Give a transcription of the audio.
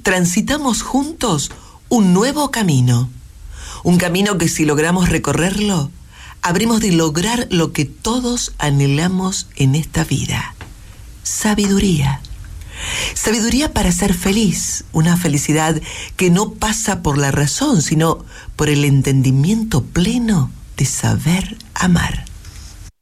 transitamos juntos un nuevo camino. Un camino que si logramos recorrerlo, habremos de lograr lo que todos anhelamos en esta vida. Sabiduría. Sabiduría para ser feliz, una felicidad que no pasa por la razón, sino por el entendimiento pleno de saber amar.